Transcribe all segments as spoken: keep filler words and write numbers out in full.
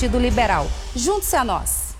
Partido Liberal. Junte-se a nós.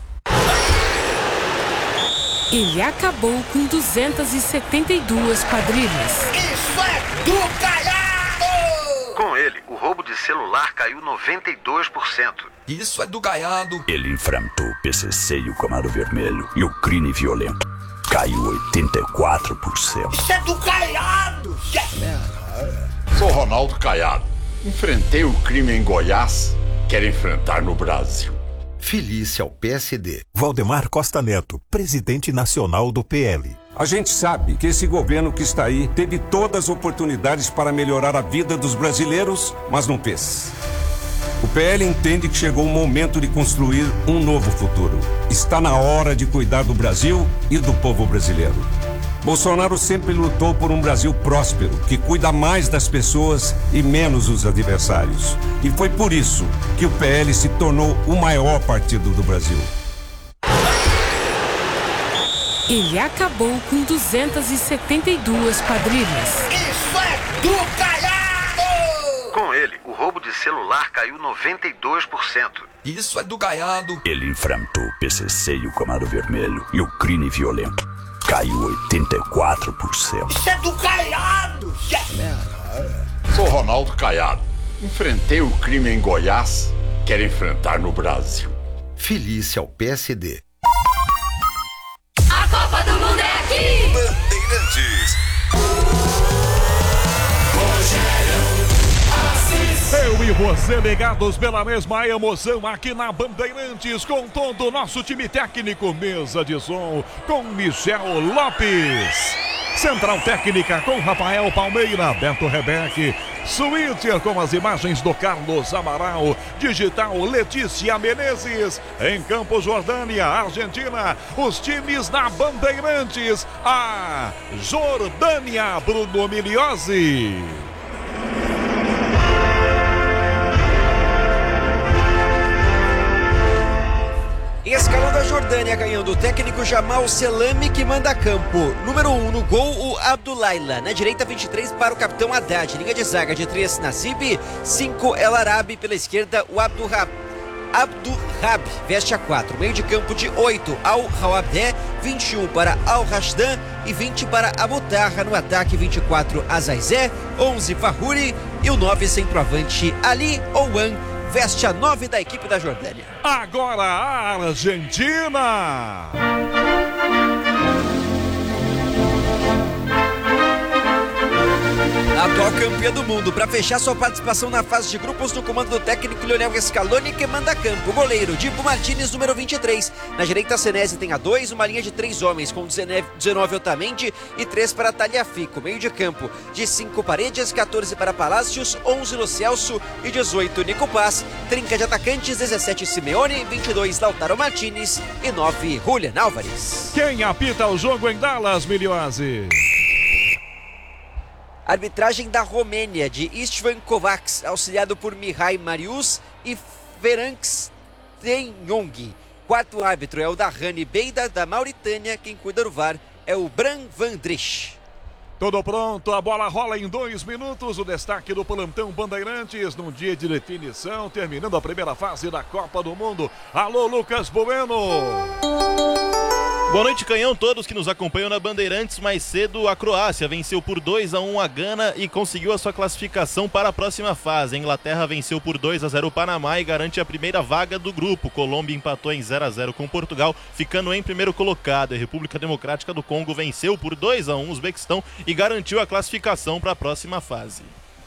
Ele acabou com duzentas e setenta e duas quadrilhas. Isso é do Caiado! Com ele, o roubo de celular caiu noventa e dois por cento. Isso é do Caiado! Ele enfrentou o P C C e o Comando Vermelho e o crime violento caiu oitenta e quatro por cento. Isso é do Caiado! Sou Ronaldo Caiado. Enfrentei o crime em Goiás, quero enfrentar no Brasil. Filie-se ao P S D. Valdemar Costa Neto, presidente nacional do P L. A gente sabe que esse governo que está aí teve todas as oportunidades para melhorar a vida dos brasileiros, mas não fez. O P L entende que chegou o momento de construir um novo futuro. Está na hora de cuidar do Brasil e do povo brasileiro. Bolsonaro sempre lutou por um Brasil próspero, que cuida mais das pessoas e menos dos adversários. E foi por isso que o P L se tornou o maior partido do Brasil. Ele acabou com duzentas e setenta e duas quadrilhas. Isso é do Caiado! Com ele, o roubo de celular caiu noventa e dois por cento. Isso é do Caiado! Ele enfrentou o P C C e o Comando Vermelho e o crime violento caiu oitenta e quatro por cento. Isso é do Caiado! Sou Ronaldo Caiado. Enfrentei o crime em Goiás, quero enfrentar no Brasil. Filie-se ao P S D. A Copa do Mundo é aqui! Bandeirantes. Eu e você ligados pela mesma emoção aqui na Bandeirantes com todo o nosso time técnico, mesa de som com Michel Lopes, central técnica com Rafael Palmeira, Beto Rebeque, Switcher com as imagens do Carlos Amaral, digital Letícia Menezes, em Campo Jordânia, Argentina, os times da Bandeirantes, a Jordânia, Bruno Miliozzi. Escalando a Jordânia, ganhando o técnico Jamal Selami, que manda campo. Número um no gol, o Abdullaila. Na direita, vinte e três para o capitão Haddad. Linha de zaga de três, Nasib. cinco, El Arabi. Pela esquerda, o Abdurrab. Abdurrab veste a quatro. Meio de campo de oito, Al-Hawabdé. vinte e um para Al-Rashdan e vinte para Abutarra. No ataque, vinte e quatro, Azaizé. onze, Fahuri. E o nove, centroavante, Ali Ouan. Veste a nove da equipe da Jordânia. Agora a Argentina. Atual campeã do mundo, para fechar sua participação na fase de grupos no comando do técnico Lionel Scaloni, que manda campo. Goleiro, Dibu Martínez, número vinte e três. Na direita, Senesi tem a dois, uma linha de três homens, com dezenove Otamendi e três para Tagliafico. Meio de campo, de cinco Paredes, quatorze para Palácios, onze Lo Celso e dezoito Nico Paz. Trinca de atacantes, dezessete Simeone, vinte e dois Lautaro Martínez e nove Julian Álvares. Quem apita o jogo em Dallas, Miliozzi? Arbitragem da Romênia, de Istvan Kovacs, auxiliado por Mihai Marius e Ferenc Tenhong. Quarto árbitro é o da Rani Beida, da Mauritânia. Quem cuida do V A R é o Bran Van Drich. Tudo pronto, a bola rola em dois minutos. O destaque do plantão Bandeirantes num dia de definição, terminando a primeira fase da Copa do Mundo. Alô, Lucas Bueno. Boa noite, Canhão, todos que nos acompanham na Bandeirantes. Mais cedo, a Croácia venceu por dois a um a Gana e conseguiu a sua classificação para a próxima fase. A Inglaterra venceu por dois a zero o Panamá e garante a primeira vaga do grupo. Colômbia empatou em zero a zero com Portugal, ficando em primeiro colocado. A República Democrática do Congo venceu por dois a um o Uzbequistão e garantiu a classificação para a próxima fase.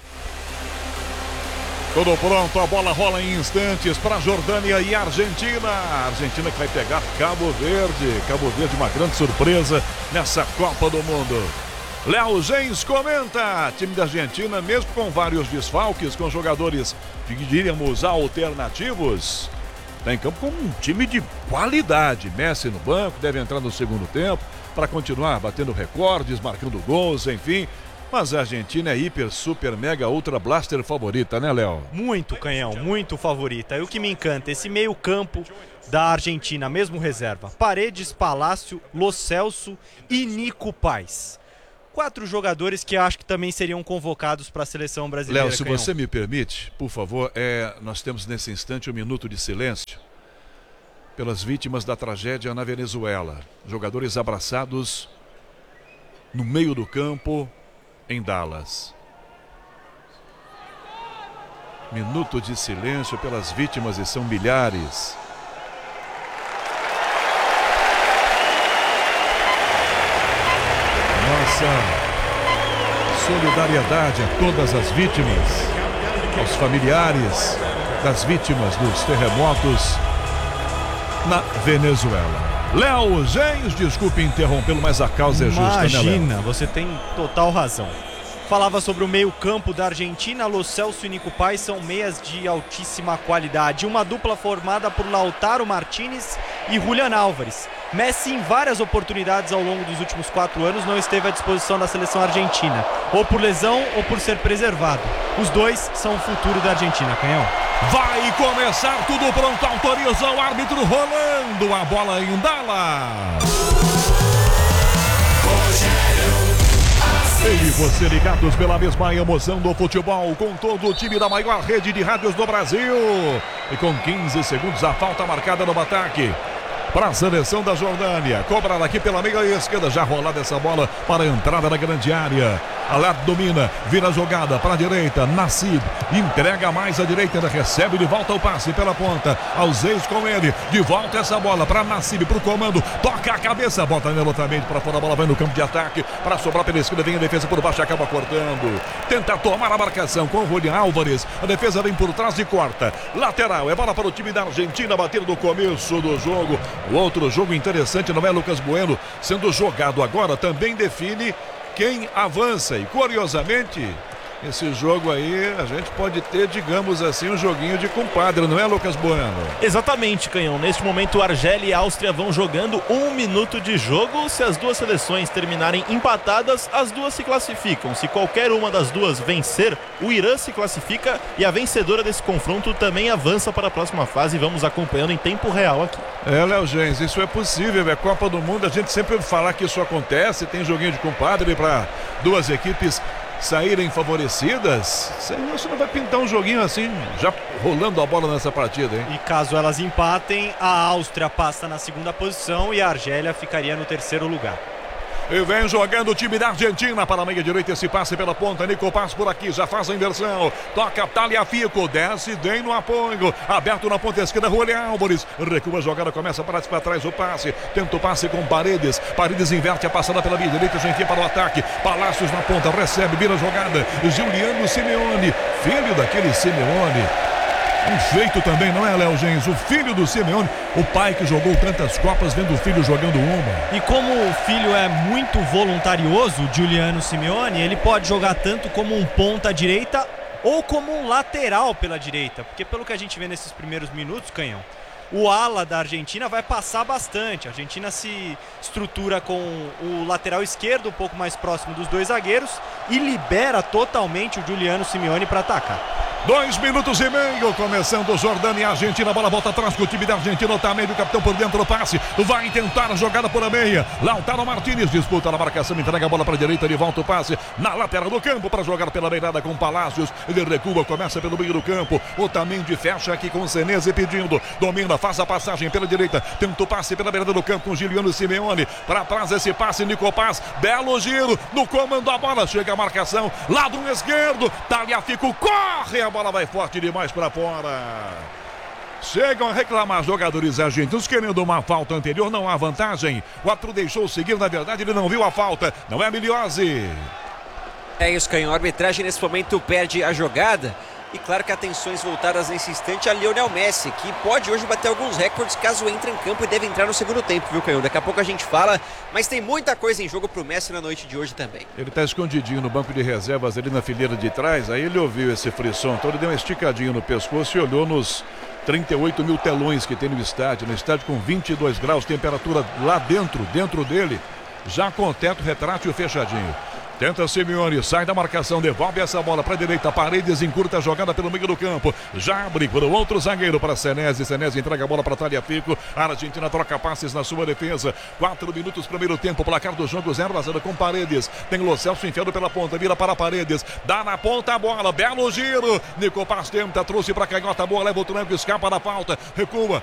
Tudo pronto, a bola rola em instantes para Jordânia e Argentina. A Argentina que vai pegar Cabo Verde. Cabo Verde, uma grande surpresa nessa Copa do Mundo. Léo Gens comenta: time da Argentina, mesmo com vários desfalques, com jogadores, diríamos, alternativos, está em campo com um time de qualidade. Messi no banco, deve entrar no segundo tempo para continuar batendo recordes, marcando gols, enfim. Mas a Argentina é hiper, super, mega, ultra blaster favorita, né, Léo? Muito, Canhão, muito favorita. E o que me encanta, esse meio campo da Argentina, mesmo reserva. Paredes, Palácio, Lo Celso e Nico Paz. quatro jogadores que acho que também seriam convocados para a seleção brasileira. Léo, se Canhão. você me permite, por favor, é, nós temos nesse instante um minuto de silêncio pelas vítimas da tragédia na Venezuela. Jogadores abraçados no meio do campo em Dallas. Minuto de silêncio pelas vítimas, e são milhares. Nossa solidariedade a todas as vítimas, aos familiares das vítimas dos terremotos na Venezuela. Léo Gens, desculpe interrompê-lo, mas a causa é justa, Imagina, né, Léo? você tem total razão. Falava sobre o meio-campo da Argentina. Lo Celso e Nico Paz são meias de altíssima qualidade. Uma dupla formada por Lautaro Martínez e Julián Álvares. Messi, em várias oportunidades ao longo dos últimos quatro anos, não esteve à disposição da seleção argentina, ou por lesão ou por ser preservado. Os dois são o futuro da Argentina, Canhão. Vai começar, tudo pronto, autoriza o árbitro, rolando a bola em Dallas. Eu e você ligados pela mesma emoção do futebol, com todo o time da maior rede de rádios do Brasil. E com quinze segundos a falta marcada no ataque para a seleção da Jordânia. Cobrar aqui pela meia esquerda, já rolada essa bola para a entrada da grande área. Alad domina, vira a jogada para a direita, Nassib entrega mais à direita, ainda recebe de volta o passe pela ponta, Alzeis com ele, de volta essa bola para Nassib, para o comando, toca a cabeça, bota nelotamente para fora, a bola vai no campo de ataque, para sobrar pela esquerda, vem a defesa por baixo, acaba cortando, tenta tomar a marcação com o Julián Álvares, a defesa vem por trás e corta, lateral, é bola para o time da Argentina, bater no começo do jogo. O outro jogo interessante, não é, Lucas Bueno, sendo jogado agora, também define quem avança, e curiosamente esse jogo aí a gente pode ter, digamos assim, um joguinho de compadre, não é, Lucas Bueno? Exatamente, Canhão. Neste momento, Argélia e Áustria vão jogando um minuto de jogo. Se as duas seleções terminarem empatadas, as duas se classificam. Se qualquer uma das duas vencer, o Irã se classifica e a vencedora desse confronto também avança para a próxima fase. Vamos acompanhando em tempo real aqui. É, Léo Gens, isso é possível, é Copa do Mundo, a gente sempre ouve falar que isso acontece, tem joguinho de compadre para duas equipes saírem favorecidas. Você não vai pintar um joguinho assim, já rolando a bola nessa partida, hein? E caso elas empatem, a Áustria passa na segunda posição e a Argélia ficaria no terceiro lugar. E vem jogando o time da Argentina para a meia direita, esse passe pela ponta, Nico Paz por aqui, já faz a inversão, toca Tagliafico, desce, vem no apoio, aberto na ponta esquerda, Julián Álvares, recua a jogada, começa para trás o passe, tenta o passe com Paredes, Paredes inverte a passada pela meia direita, já enfia para o ataque, Palácios na ponta, recebe, vira a jogada, Giuliano Simeone, filho daquele Simeone. Um feito também, não é, Léo Gens? O filho do Simeone, o pai que jogou tantas Copas, vendo o filho jogando uma. E como o filho é muito voluntarioso, o Giuliano Simeone, ele pode jogar tanto como um ponta direita ou como um lateral pela direita. Porque pelo que a gente vê nesses primeiros minutos, Canhão, o ala da Argentina vai passar bastante. A Argentina se estrutura com o lateral esquerdo um pouco mais próximo dos dois zagueiros e libera totalmente o Giuliano Simeone para atacar. Dois minutos e meio, começando Jordânia e Argentina, a bola volta atrás com o time da Argentina, Otamendi, o capitão por dentro, o passe, vai tentar a jogada por a meia, Lautaro Martínez disputa na marcação, entrega a bola para a direita, de volta o passe, na lateral do campo para jogar pela beirada com Palácios, ele recua, começa pelo meio do campo, Otamendi fecha aqui com o Senese pedindo, domina, faz a passagem pela direita, tenta o passe pela beirada do campo com Giuliano Simeone, para trás esse passe, Nico Paz, belo giro, no comando da bola, chega a marcação, lado esquerdo, Tagliafico corre, a bola vai forte demais para fora. Chegam a reclamar jogadores argentinos querendo uma falta anterior, não há vantagem. O árbitro deixou seguir, na verdade ele não viu a falta, não é Miliose. É isso, Canhão. A arbitragem nesse momento perde a jogada. E claro que atenções voltadas nesse instante a Lionel Messi, que pode hoje bater alguns recordes caso entre em campo e deve entrar no segundo tempo, viu, Canhão? Daqui a pouco a gente fala, mas tem muita coisa em jogo pro Messi na noite de hoje também. Ele tá escondidinho no banco de reservas ali na fileira de trás, aí ele ouviu esse frisson, então ele deu uma esticadinha no pescoço e olhou nos trinta e oito mil telões que tem no estádio, no estádio com vinte e dois graus, temperatura lá dentro, dentro dele, já com o teto retrátil fechadinho. Tenta Simeone, sai da marcação, devolve essa bola para a direita. Paredes encurta a jogada pelo meio do campo. Já abre para o outro zagueiro, para Senesi. Senesi entrega a bola para Tagliafico. A Argentina troca passes na sua defesa. Quatro minutos, primeiro tempo. Placar do jogo zero a zero com Paredes. Tem Lo Celso enfiando pela ponta, vira para Paredes. Dá na ponta a bola, belo giro. Nico Paz tenta, trouxe para a canhota a bola, leva o tranco, escapa da falta. Recua,